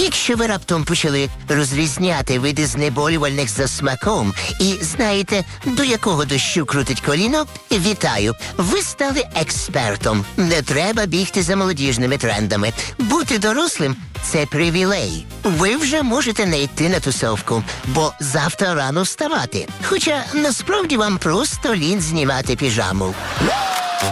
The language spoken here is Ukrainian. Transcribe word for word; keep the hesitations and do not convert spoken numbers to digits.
Якщо ви раптом почали розрізняти види знеболювальних за смаком і знаєте, до якого дощу крутить коліно, вітаю, ви стали експертом. Не треба бігти за молодіжними трендами. Бути дорослим – це привілей. Ви вже можете не йти на тусовку, бо завтра рано вставати. Хоча насправді вам просто лінь знімати піжаму.